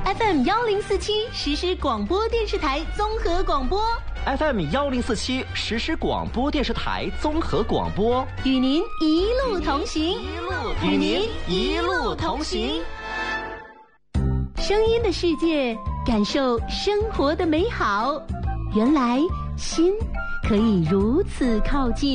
FM1047实时广播电视台综合广播。 FM1047实时广播电视台综合广播， 与您一路同行， 与您一路同行。 声音的世界，感受生活的美好。原来心可以如此靠近。